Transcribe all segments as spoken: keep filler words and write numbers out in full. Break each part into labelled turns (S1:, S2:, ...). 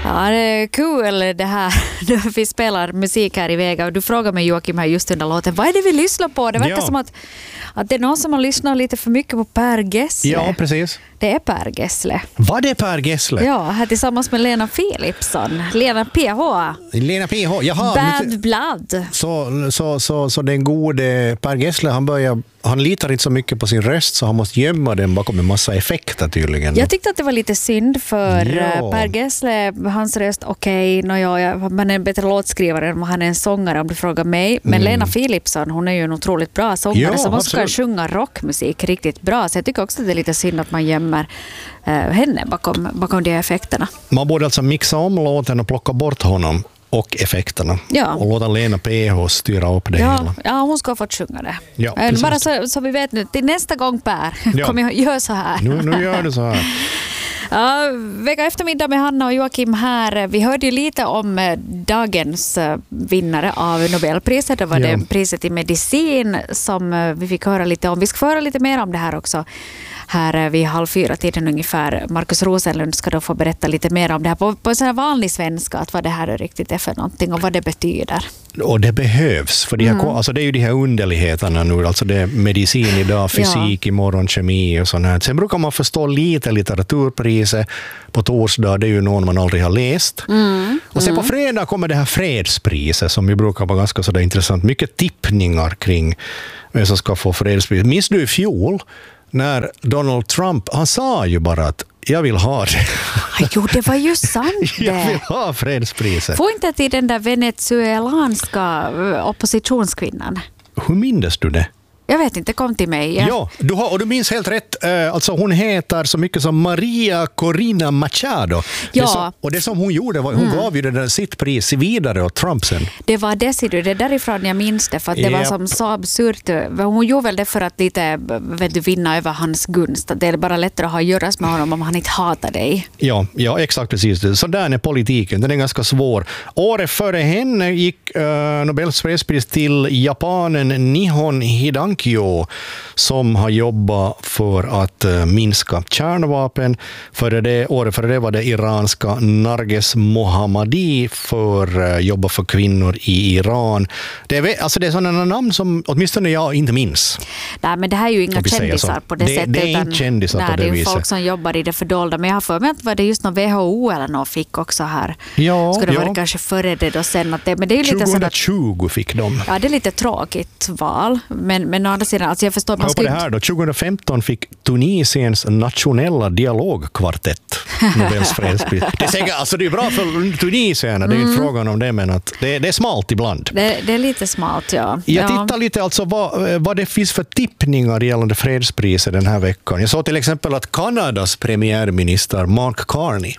S1: Ja, det är kul det här. Vi spelar musik här i Vega och du frågar mig, Joakim, här just under låten. Vad är det vi lyssnar på? Det verkar ja. som att, att det är någon som har lyssnat lite för mycket på Per Gessle.
S2: Ja, precis.
S1: Det är Per Gessle.
S2: Vad är Per Gessle?
S1: Ja, här tillsammans med Lena Philipsson. Lena P H.
S2: Lena P H, jaha.
S1: Bad Blood.
S2: Så, så, så, så den gode Per Gessle, han börjar, han litar inte så mycket på sin röst så han måste gömma den bakom en massa effekter tydligen.
S1: Jag tyckte att det var lite synd för
S2: ja.
S1: Per Gessle, hans röst, okej, okay, no, ja, man är en bättre låtskrivare än han är en sångare om du frågar mig. Men mm. Lena Philipsson, hon är ju en otroligt bra sångare ja, som också kan sjunga rockmusik riktigt bra. Så jag tycker också att det är lite synd att man gömmer uh, henne bakom, bakom de effekterna. Man
S2: borde alltså mixa om låten och plocka bort honom och effekterna. Ja. Och låta Lena P H styra upp det
S1: ja,
S2: hela.
S1: Ja, hon ska ha fått sjunga det.
S2: Ja,
S1: bara så, så vi vet nu, till nästa gång Per,
S2: ja.
S1: kom jag gör så här.
S2: Nu, nu gör du så här.
S1: Ja, vecka eftermiddag med Hanna och Joakim här. Vi hörde ju lite om dagens vinnare av Nobelpriset. Det var ja. det priset i medicin som vi fick höra lite om. Vi ska få höra lite mer om det här också. Här vid halv fyra tiden ungefär. Markus Rosenlund ska då få berätta lite mer om det här på, på sån här vanlig svenska, att vad det här är riktigt är för någonting och vad det betyder.
S2: Och det behövs, för de här, mm. alltså det är ju de här underligheterna nu, alltså det är medicin idag, fysik ja. imorgon, kemi och sånt här. Sen brukar man förstå lite litteraturpriset på torsdag, det är ju någon man aldrig har läst. Mm. Och sen mm. på fredag kommer det här fredspriset som ju brukar vara ganska sådär intressant. Mycket tippningar kring vem som ska få fredspriset. Minns du i fjol när Donald Trump, han sa ju bara att jag vill ha det.
S1: Jo, det var ju sant det.
S2: Jag vill ha fredspriset.
S1: Får inte till den där venezuelanska oppositionskvinnan.
S2: Hur minns du det?
S1: Jag vet inte, kom till mig. Ja,
S2: ja du har, och du minns helt rätt. Alltså hon heter så mycket som Maria Corina Machado.
S1: Ja.
S2: Det som, och det som hon gjorde var hon mm. gav ju det där sitt pris vidare åt Trump sen.
S1: Det var det, det är därifrån jag minns det, för att det ja. var som så absurt. Hon gjorde väl det för att lite vet du, vinna över hans gunst. Det är bara lättare att ha att göra med honom om han inte hatar dig.
S2: Ja, ja exakt precis. Så där är politiken, den är ganska svår. Året före henne gick uh, Nobels fredspris till japanen Nihon Hidanki som har jobbat för att uh, minska kärnvapen. För det, året för det var det iranska Narges Mohammadi för uh, jobba för kvinnor i Iran. Det är, alltså det är sådana namn som åtminstone jag inte minns.
S1: Nej, men det här är ju inga kändisar på det, det sättet.
S2: Det är inte kändisar
S1: nej,
S2: på det,
S1: det är
S2: viset.
S1: Folk som jobbar i det fördolda. Men jag har för mig att var det just någon W H O eller någon fick också här.
S2: Ja,
S1: Skulle det
S2: ja.
S1: vara kanske före det och sen att det, men det är ju lite
S2: tjugohundratjugo
S1: sådär,
S2: fick de.
S1: Ja, det är lite tråkigt val. Men, men å andra sidan, alltså jag förstår att man
S2: skulle... det här då, tjugohundrafemton fick Tunisiens nationella dialogkvartett Nobels fredspris. Det är säkert, alltså det är bra för tunisierna, det är mm. inte frågan om det, men att det, det är smalt ibland.
S1: Det, det är lite smalt, ja.
S2: Jag
S1: ja.
S2: tittar lite alltså vad, vad det finns för tippningar gällande fredspriset den här veckan. Jag såg till exempel att Kanadas premiärminister Mark Carney,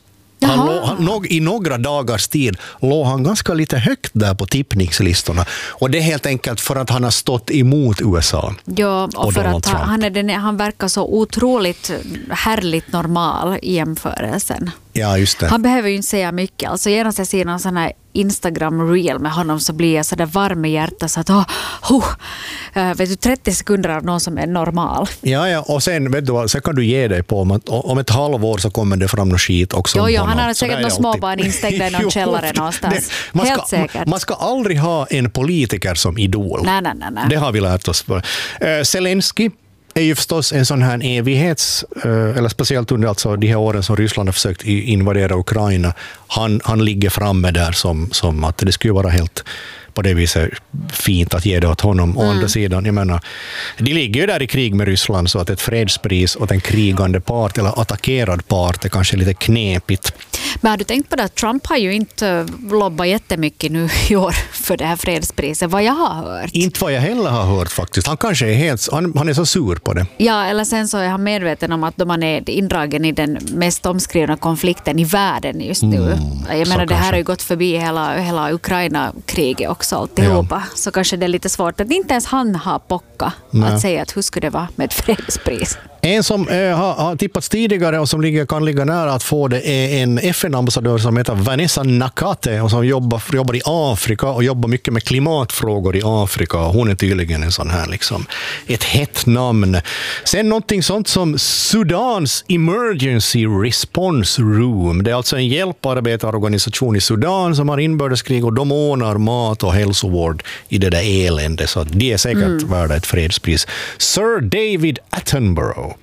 S2: Han låg, han, nog, i några dagars tid låg han ganska lite högt där på tippningslistorna. Och det är helt enkelt för att han har stått emot U S A.
S1: Ja, och, och för att han, han, är den, han verkar så otroligt härligt normal i jämförelsen.
S2: Ja, just det.
S1: Han behöver ju inte säga mycket. Alltså genast jag ser någon sån här Instagram-reel med honom så blir jag så där varm i hjärtat så att oh, oh, uh, vet du, trettio sekunder av någon som är normal.
S2: Ja, ja. Och sen, vet du, sen kan du ge dig på om, om ett halvår så kommer det fram något skit också.
S1: Jo, jo, han har säkert några småbarn instängda i någon källare någonstans. Det, man Helt
S2: ska,
S1: säkert.
S2: Man, man ska aldrig ha en politiker som idol.
S1: Nej, nej, nej, nej.
S2: Det har vi lärt oss. Uh, Zelensky är ju förstås en sån här evighets, eller speciellt under alltså de här åren som Ryssland har försökt invadera Ukraina. Han, han ligger framme där som, som att det skulle vara helt på det viset fint att ge det åt honom. Mm. Å andra sidan, jag menar, de ligger ju där i krig med Ryssland så att ett fredspris åt en krigande part eller attackerad part är kanske lite knepigt.
S1: Men har du tänkt på det att Trump har ju inte lobbat jättemycket nu i år för det här fredspriset, vad jag har hört.
S2: Inte vad jag heller har hört faktiskt. Han kanske är helt, han, han är så sur på det.
S1: Ja, eller sen så är han medveten om att de man är indragen i den mest omskrivna konflikten i världen just nu. Mm, jag menar, det här har ju gått förbi hela, hela Ukraina-kriget också alltihopa. Ja. Så kanske det är lite svårt att inte ens han har pocka att säga att hur skulle det vara med ett fredspris.
S2: En som eh, har, har tippats tidigare och som ligger, kan ligga nära att få det är en F N-ambassadör som heter Vanessa Nakate och som jobbar, jobbar i Afrika och jobbar mycket med klimatfrågor i Afrika. Hon är tydligen en sån här liksom, ett hett namn. Sen någonting sånt som Sudans Emergency Response Room. Det är alltså en hjälparbetarorganisation i Sudan som har inbördeskrig och de ordnar mat och hälsovård i det där elände, så det är säkert mm. värda ett fredspris. Sir David Attenborough.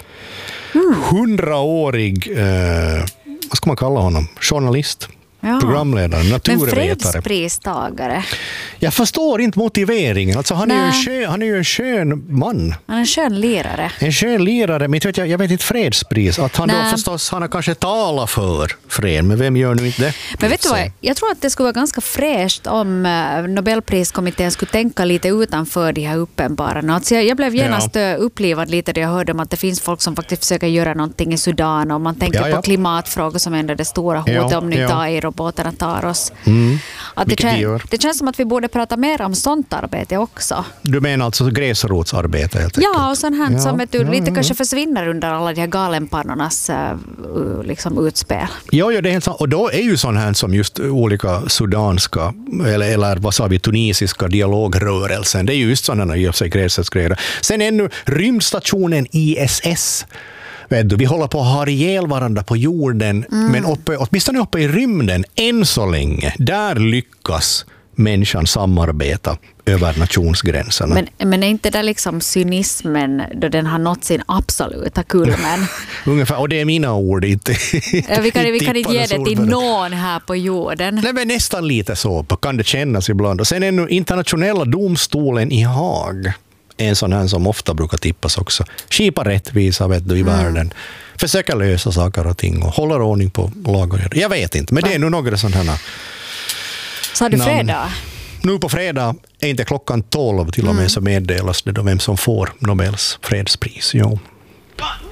S2: Hundraårig, eh, vad ska man kalla honom? Journalist. Ja. Programledare, naturvetare.
S1: Men fredspristagare.
S2: Jag förstår inte motiveringen. Alltså han, är ju en skön, han är ju en skön man.
S1: Han är en skön lirare.
S2: En skön lirare, men jag, jag vet inte fredspris. Att han Nä. då förstås, han har kanske talat för fred, men vem gör nu inte det?
S1: Men vet du vad, jag tror att det skulle vara ganska fräscht om Nobelpriskommittén skulle tänka lite utanför de här uppenbararna. Alltså jag, jag blev genast ja. upplivad lite när jag hörde om att det finns folk som faktiskt försöker göra någonting i Sudan, och man tänker ja, ja. på klimatfrågor som ändå det stora hotet ja, om nu ja. tar robotarna tar oss. Mm. Att det, kän, det känns som att vi borde prata mer om sånt arbete också.
S2: Du menar alltså gräsrotsarbete? Helt
S1: ja, och sånt här ja, som du, ja, lite ja. kanske försvinner under alla de här galenpannornas uh, liksom utspel.
S2: Ja, ja, det är helt sant. Och då är ju sånt här som just olika sudanska eller, eller vad sa vi, tunisiska dialogrörelsen. Det är ju just sådana i och för sig gräsrotsgrejer. Sen ännu rymdstationen I S S. Vet du, vi håller på att ha ihjäl varandra på jorden, mm. men uppe, åtminstone uppe i rymden, än så länge, där lyckas människan samarbeta över nationsgränserna.
S1: Men, men är inte det liksom cynismen då den har nått sin absoluta kulmen?
S2: Ungefär, och det är mina ord. Inte,
S1: ja, vi kan, vi kan inte ge det till någon här på jorden.
S2: Nej, men nästan lite så kan det kännas ibland. Och sen är nu internationella domstolen i Haag. En sån här som ofta brukar tippas också. Skipa rättvisa, vet du, i mm. världen. Försöka lösa saker och ting och hålla ordning på lagar. Jag vet inte, men det är nu några sådana här.
S1: Så du fredag?
S2: Nu på fredag är inte klockan tolv till och med mm. så meddelas det då vem som får Nobels fredspris. Jo.